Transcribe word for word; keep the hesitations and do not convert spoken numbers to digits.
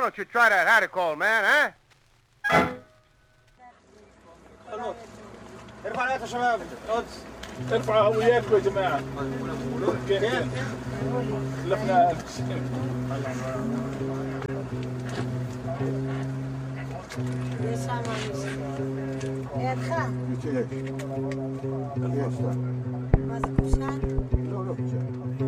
don't you try that how to call, man, huh? ارفع يا شباب. ارفع هوياتكم يا جماعة. كيف؟ لفنا Yes, sir.